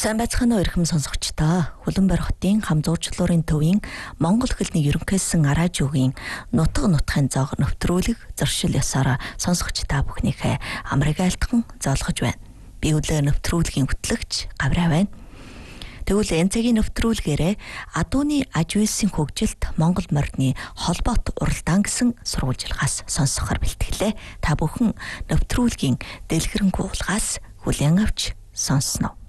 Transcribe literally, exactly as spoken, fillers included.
Сайн байцгаана уу эрхэм сонсогчдоо. Хүлэнбар хотын хамзуурчлуурын төвийн Монгол хэлний ерөнхийлсөн араажуугийн нутаг нутгийн зоог нэвтрүүлэг зуршил ёсоор сонсогч та бүхнийхээ амрыг айлтхан зоолгож байна. Би үлээ нэвтрүүлгийн хөтлөгч Гавраа байна. Тэгвэл энэ цагийн нэвтрүүлгээрээ Адууны аж үйлсийн хөгжилт Монгол морины холбоот уралдаан гэсэн сурвалжилгаас сонсохоор бэлтгэлээ. Та бүхэн нэвтрүүлгийн дэлгэрэнгүй уулгаас хүлээн авч сонсноо.